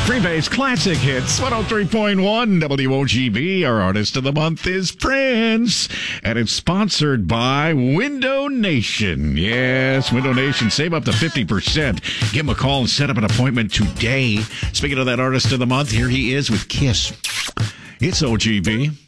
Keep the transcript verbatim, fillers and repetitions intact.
Green Bay's classic hits, one oh three point one W O G B. Our artist of the month is Prince, and it's sponsored by Window Nation. Yes, Window Nation, save up to fifty percent. Give him a call and set up an appointment today. Speaking of that artist of the month, here he is with Kiss. It's O G B.